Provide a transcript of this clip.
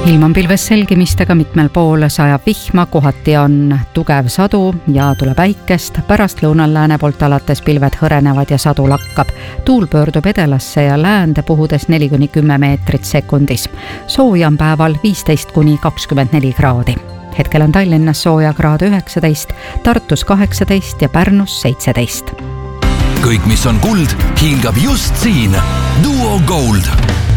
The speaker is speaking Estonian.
Ilm on pilves selgimistega, mitmel pool sajab vihma, kohati on tugev sadu ja tuleb päikest. Pärast lõunal lääne poolt alates pilved hõrenevad ja sadu lakkab. Tuul pöördub edelasse ja läände puhudes 4–10 meetrit sekundis. Sooja on päeval 15–24 kraadi. Hetkel on Tallinnas sooja kraad 19, Tartus 18 ja Pärnus 17. Kõik, mis on kuld, hiilgab just siin. Duo Gold.